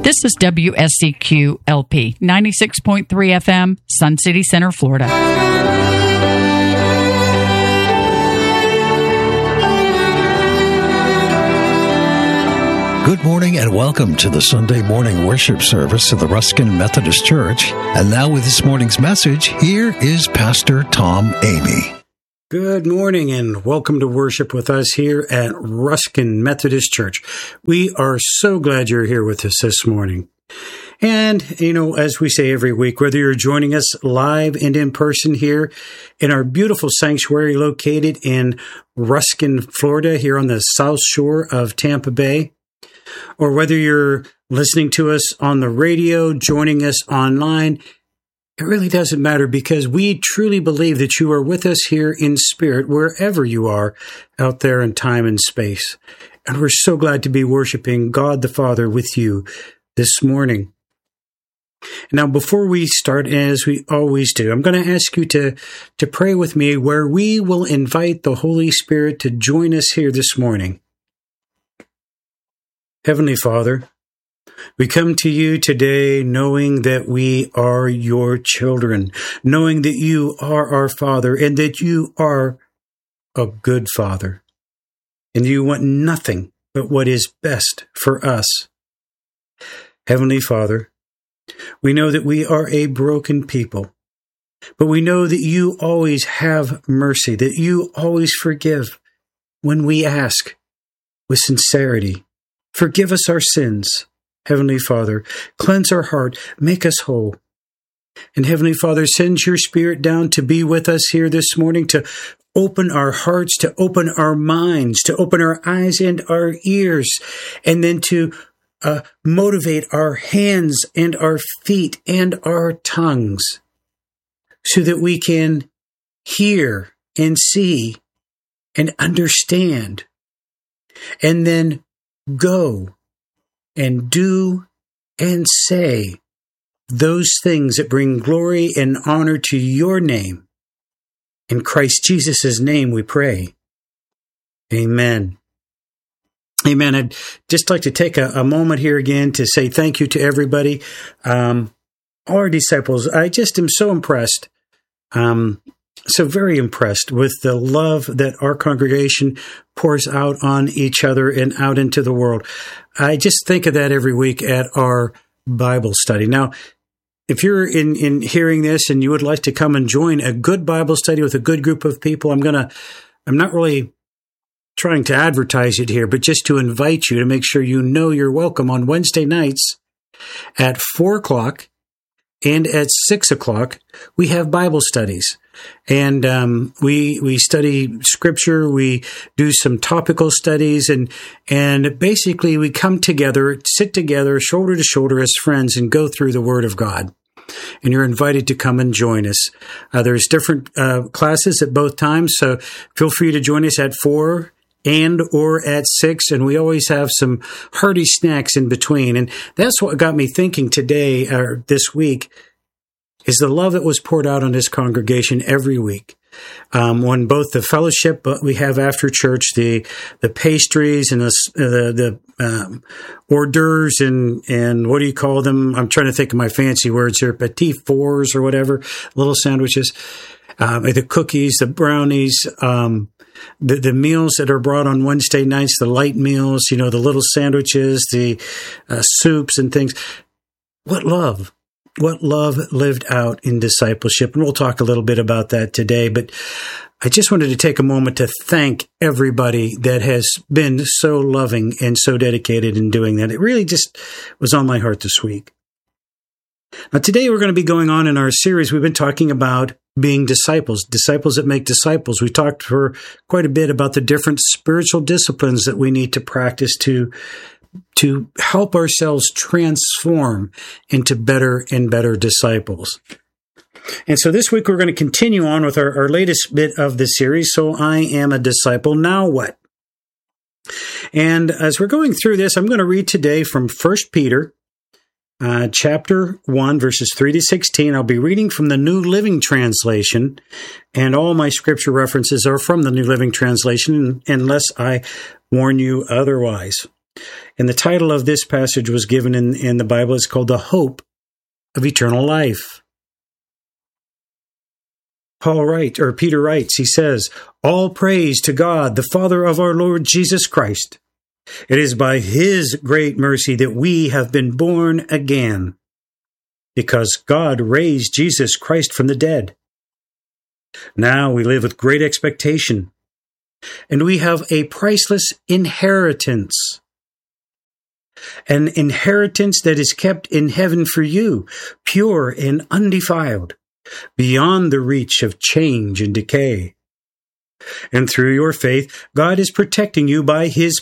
This is WSCQ LP 96.3 FM, Sun City Center, Florida. Good morning and welcome to the Sunday morning worship service of the Ruskin Methodist Church. And now with this morning's message, here is Pastor Tom Amy. Good morning and welcome to worship with us here at Ruskin Methodist Church. We are so glad you're here with us this morning. And, as we say every week, whether you're joining us live and in person here in our beautiful sanctuary located in Ruskin, Florida, here on the south shore of Tampa Bay, or whether you're listening to us on the radio, joining us online, it really doesn't matter because we truly believe that you are with us here in spirit, wherever you are out there in time and space. And we're so glad to be worshiping God the Father with you this morning. Now, before we start, as we always do, I'm going to ask you to pray with me where we will invite the Holy Spirit to join us here this morning. Heavenly Father, we come to you today knowing that we are your children, knowing that you are our Father and that you are a good Father, and you want nothing but what is best for us. Heavenly Father, we know that we are a broken people, but we know that you always have mercy, that you always forgive when we ask with sincerity. Forgive us our sins. Heavenly Father, cleanse our heart, make us whole. And Heavenly Father, send your Spirit down to be with us here this morning, to open our hearts, to open our minds, to open our eyes and our ears, and then to motivate our hands and our feet and our tongues so that we can hear and see and understand, and then go and do and say those things that bring glory and honor to your name. In Christ Jesus' name we pray. Amen. Amen. I'd just like to take a moment here again to say thank you to everybody. All our disciples, I just am so impressed. So very impressed with the love that our congregation pours out on each other and out into the world. I just think of that every week at our Bible study. Now, if you're in hearing this and you would like to come and join a good Bible study with a good group of people, I'm not really trying to advertise it here, but just to invite you to make sure you know you're welcome on Wednesday nights at 4 o'clock and at 6 o'clock. We have Bible studies. And we study Scripture, we do some topical studies, and basically we come together, sit together, shoulder to shoulder as friends, and go through the Word of God. And you're invited to come and join us. There's different classes at both times, so feel free to join us at 4 and or at 6, and we always have some hearty snacks in between. And that's what got me thinking today, or this week, is the love that was poured out on this congregation every week. When both the fellowship we have after church, the pastries and the hors d'oeuvres and what do you call them? I'm trying to think of my fancy words here, petit fours or whatever, little sandwiches, the cookies, the brownies, the meals that are brought on Wednesday nights, the light meals, the little sandwiches, the soups and things. What love lived out in discipleship. And we'll talk a little bit about that today. But I just wanted to take a moment to thank everybody that has been so loving and so dedicated in doing that. It really just was on my heart this week. Now, today we're going to be going on in our series. We've been talking about being disciples that make disciples. We talked for quite a bit about the different spiritual disciplines that we need to practice to help ourselves transform into better and better disciples. And so this week we're going to continue on with our latest bit of the series, So I Am a Disciple, Now What? And as we're going through this, I'm going to read today from 1 Peter chapter 1, verses 3 to 16. I'll be reading from the New Living Translation, and all my scripture references are from the New Living Translation, unless I warn you otherwise. And the title of this passage was given in the Bible. It's called The Hope of Eternal Life. Peter writes, he says, "All praise to God, the Father of our Lord Jesus Christ. It is by his great mercy that we have been born again, because God raised Jesus Christ from the dead. Now we live with great expectation, and we have a priceless inheritance, an inheritance that is kept in heaven for you, pure and undefiled, beyond the reach of change and decay. And through your faith, God is protecting you by his